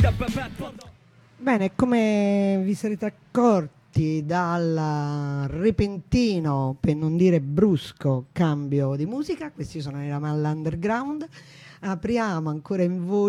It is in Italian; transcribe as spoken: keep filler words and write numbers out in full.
Bene, come vi sarete accorti dal repentino, per non dire brusco, cambio di musica, questi sono i Ramallah Underground. Apriamo ancora in voce